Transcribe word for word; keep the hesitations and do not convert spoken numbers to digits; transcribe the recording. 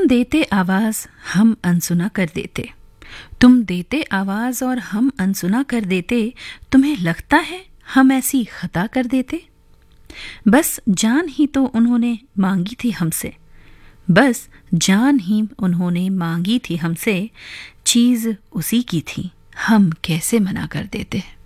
देते आवाज हम अनसुना कर देते। तुम देते आवाज और हम अनसुना कर देते। तुम्हें लगता है हम ऐसी खता कर देते? बस जान ही तो उन्होंने मांगी थी हमसे, बस जान ही उन्होंने मांगी थी हमसे। चीज उसी की थी, हम कैसे मना कर देते।